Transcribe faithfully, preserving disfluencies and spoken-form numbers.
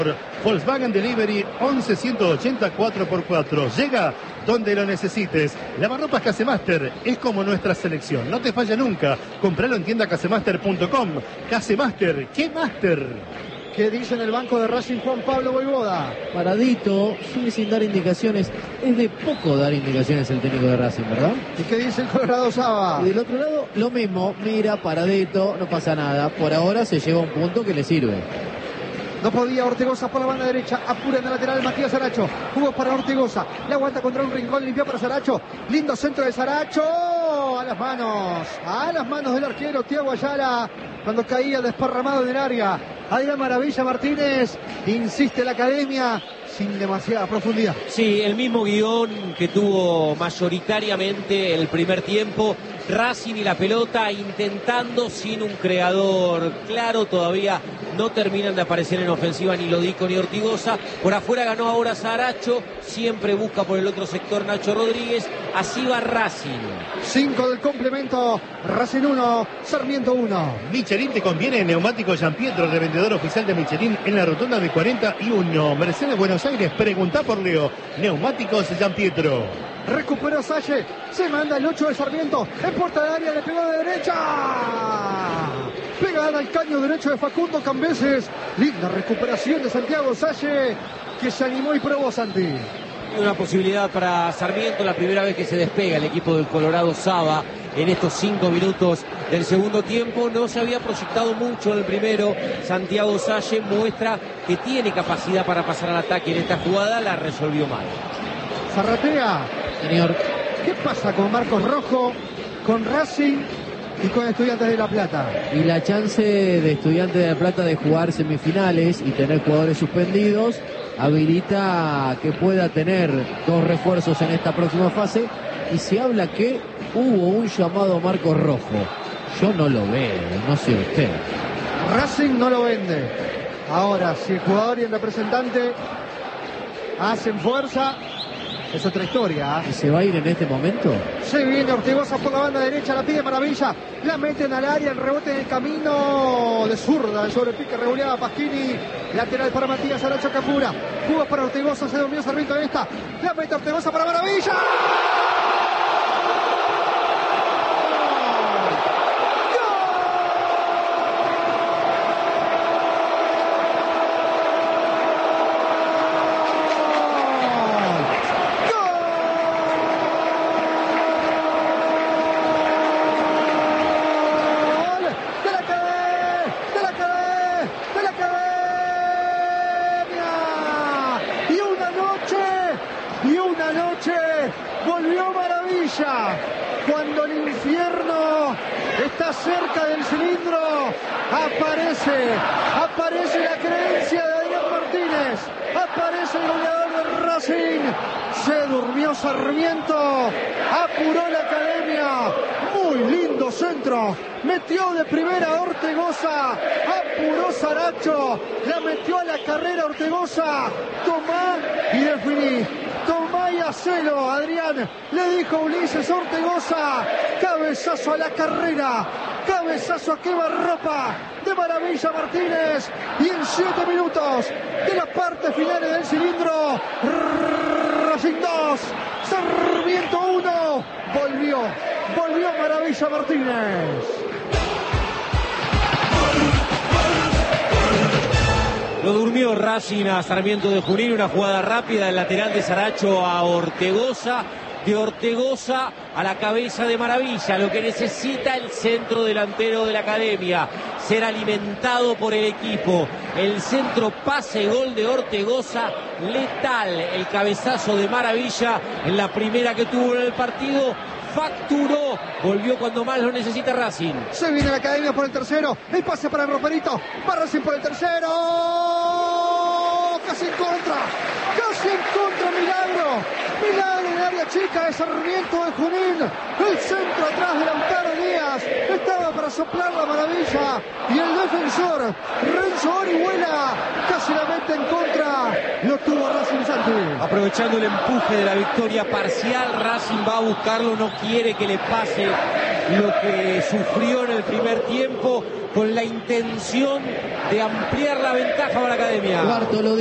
Volkswagen Delivery once ciento ochenta cuatro por cuatro. Llega donde lo necesites. Lavarropas Casemaster es como nuestra selección. No te falla nunca. Compralo en tienda casemaster punto com. Casemaster, ¿qué máster? ¿Qué dice en el banco de Racing Juan Pablo Voivoda? Paradito, sigue sin dar indicaciones. Es de poco dar indicaciones el técnico de Racing, ¿verdad? ¿Y qué dice el Colorado Saba? Y del otro lado, lo mismo. Mira, paradito, no pasa nada. Por ahora se lleva un punto que le sirve. No podía Ortegoza por la banda derecha. Apura en el lateral Matías Saracho. Jugó para Ortegoza. Le aguanta contra un rincón. Limpió para Saracho. Lindo centro de Saracho. A las manos. A las manos del arquero Thiago Ayala. Cuando caía desparramado en el área. Adrián Maravilla Martínez. Insiste la academia. Sin demasiada profundidad. Sí, el mismo guión que tuvo mayoritariamente el primer tiempo. Racing y la pelota intentando sin un creador claro. Todavía no terminan de aparecer en ofensiva ni Lodico ni Ortigosa. Por afuera ganó ahora Saracho. Siempre busca por el otro sector Nacho Rodríguez. Así va Racing. cinco del complemento. Racing uno, Sarmiento uno. Michelin te conviene. Neumático Giampietro, revendedor oficial de Michelin en la rotonda de cuarenta y uno. Mercedes Buenos Aires, pregunta por Leo. Neumáticos Giampietro. Recuperó Salle. Se manda el ocho de Sarmiento. En puerta de área le pegó de derecha. Pegada al caño derecho de Facundo Cambeses. Linda recuperación de Santiago Salle, que se animó y probó, Santi. Una posibilidad para Sarmiento, la primera vez que se despega el equipo del Colorado Saba en estos cinco minutos del segundo tiempo. No se había proyectado mucho en el primero. Santiago Salle muestra que tiene capacidad para pasar al ataque en esta jugada. La resolvió mal. Zarratea. Señor. ¿Qué pasa con Marcos Rojo, con Racing y con Estudiantes de La Plata? Y la chance de Estudiantes de La Plata de jugar semifinales y tener jugadores suspendidos habilita que pueda tener dos refuerzos en esta próxima fase. Y se habla que hubo un llamado a Marcos Rojo. Yo no lo veo, no sé usted. Racing no lo vende. Ahora, si el jugador y el representante hacen fuerza, es otra historia. ¿Y se va a ir en este momento? Se viene Ortigosa por la banda derecha, la pide Maravilla, la meten al área, el rebote en el camino de zurda, el sobrepique reguleaba Pasquini, lateral para Matías Saracho Capura, jugó para Ortigosa, se durmió Sarmiento en esta, la mete Ortigosa para Maravilla. Volvió Maravilla cuando el infierno está cerca del cilindro. Aparece, aparece la creencia de Adrián Martínez, aparece el goleador de Racing. Se durmió Sarmiento, apuró la academia. Muy lindo centro, metió de primera Ortegoza, apuró Saracho, la metió a la carrera Ortegoza. Tomá y definí. Tomá y hacelo, Adrián, le dijo Ulises Ortegoza. Cabezazo a la carrera, cabezazo a quemarropa de Maravilla Martínez. Y en siete minutos de la parte final del cilindro, Racing dos, Sarmiento uno. Volvió, volvió Maravilla Martínez. Lo durmió Racing a Sarmiento de Junín, una jugada rápida del lateral de Saracho a Ortegoza, de Ortegoza a la cabeza de Maravilla, lo que necesita el centro delantero de la academia, ser alimentado por el equipo. El centro pase gol de Ortegoza, letal el cabezazo de Maravilla en la primera que tuvo en el partido. Facturó, volvió cuando más lo necesita Racing. Se viene la academia por el tercero, el pase para el Roperito, va Racing por el tercero, casi en contra, casi en contra, Milagro, Milagro en área chica de Sarmiento de Junín, el centro atrás de Lautaro Díaz, estaba para soplar la Maravilla, y el defensor, Renzo Orihuela, casi la mete en contra, lo tuvo Racing Santi. Aprovechando el empuje de la victoria parcial, Racing va a buscarlo, no quiere que le pase lo que sufrió en el primer tiempo, con la intención de ampliar la ventaja para la Academia. Bartolo